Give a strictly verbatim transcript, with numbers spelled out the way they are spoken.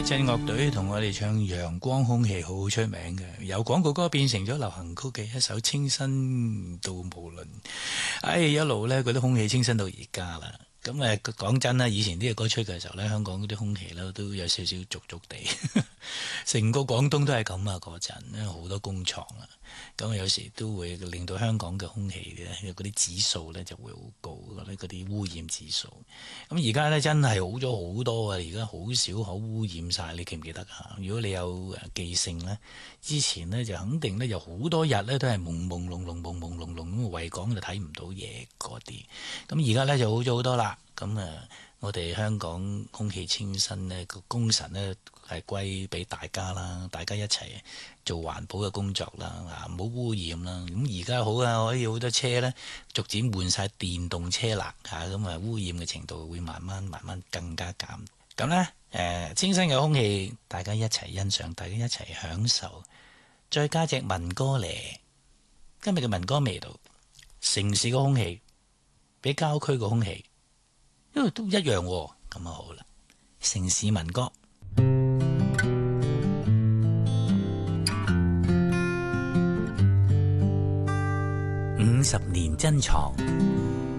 一陣樂隊同我哋唱《陽光空氣》，好出名嘅，由廣告歌變成咗流行曲嘅一首清新到無論，唉、哎，一路呢嗰啲空氣清新到而家啦。咁誒講真啦，以前啲嘅歌出嘅時候呢，香港嗰啲空氣呢都有少少濁濁地，成個廣東都係咁啊！嗰陣因為好多工廠啊，咁有時都會令到香港嘅空氣嘅嗰啲指數呢就會好高，嗰啲污染指數。咁而家呢真係好咗好多啊！而家好少可污染晒，你記唔記得啊？如果你有記性呢，之前呢就肯定呢有好多日呢都係朦朦朧朧、朦朦朧朧咁，維港就睇唔到嘢嗰啲。咁而家呢就好咗好多啦。咁啊，我哋香港空氣清新呢個功臣呢係歸俾大家啦，大家一齊做環保嘅工作啦，啊唔好污染啦。咁而家好啊，可以好多車呢逐漸換晒電動車啦，嚇咁啊污染嘅程度會慢慢慢慢更加減。咁呢，誒、呃、清新嘅空氣，大家一齊欣賞，大家一齊享受。再加隻民歌嚟，今日嘅民歌味道，城市嘅空氣比郊區嘅空氣。因為都一樣喎，咁啊好啦，城市民歌。五十年珍藏，